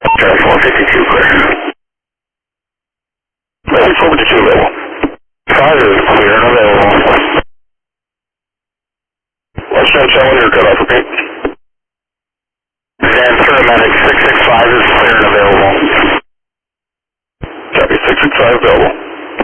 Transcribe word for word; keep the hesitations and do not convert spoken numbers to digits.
Charlie four fifty-two clear. Charlie four fifty-two available. five is clear and available. Let's know tell when you're good off, okay? Dan Paramedic six six five is clear and available. Copy six six five available.